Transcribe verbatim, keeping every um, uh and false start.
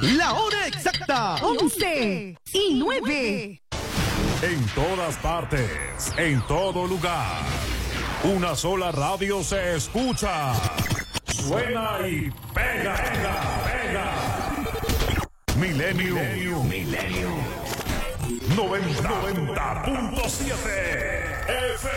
La hora exacta, once y nueve. En todas partes, en todo lugar. Una sola radio se escucha. Suena y pega, pega, pega. Milenio. Milenio. noventa punto siete F